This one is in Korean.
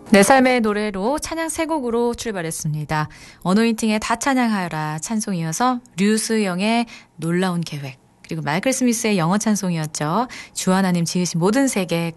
내 삶의 노래로 찬양 세 곡으로 출발했습니다. 어노인팅의 다 찬양하여라 찬송이어서 류수영의 놀라운 계획, 그리고 마이클 스미스의 영어 찬송이었죠. 주 하나님 지으신 모든 세계가